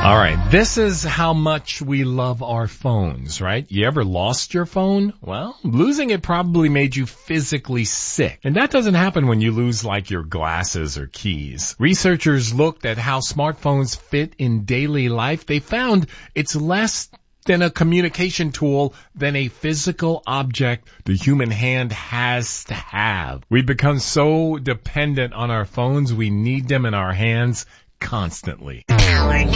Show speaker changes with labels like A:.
A: All right, this is how much we love our phones, right? You ever lost your phone? Well, losing it probably made you physically sick. And that doesn't happen when you lose like your glasses or keys. Researchers looked at how smartphones fit in daily life. They found it's less than a communication tool than a physical object the human hand has to have. We've become so dependent on our phones, we need them in our hands constantly.
B: Howard